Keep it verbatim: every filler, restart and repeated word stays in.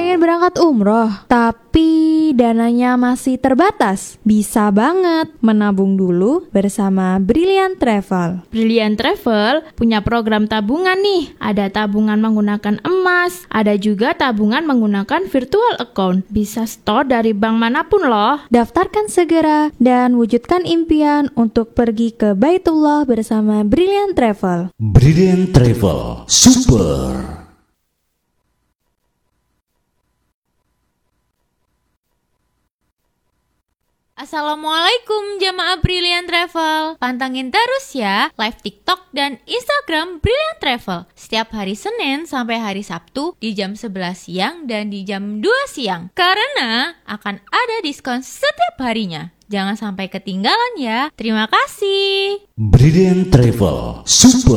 Pengen berangkat umroh, tapi dananya masih terbatas? Bisa banget menabung dulu bersama Brilliant Travel. Brilliant Travel punya program tabungan nih. Ada tabungan menggunakan emas, ada juga tabungan menggunakan virtual account. Bisa store dari bank manapun loh. Daftarkan segera dan wujudkan impian untuk pergi ke Baitullah bersama Brilliant Travel. Brilliant Travel, super. Assalamualaikum jamaah Brilliant Travel. Pantengin terus ya live TikTok dan Instagram Brilliant Travel setiap hari Senin sampai hari Sabtu di jam sebelas siang dan di jam dua siang. Karena akan ada diskon setiap harinya. Jangan sampai ketinggalan ya. Terima kasih. Brilliant Travel, super.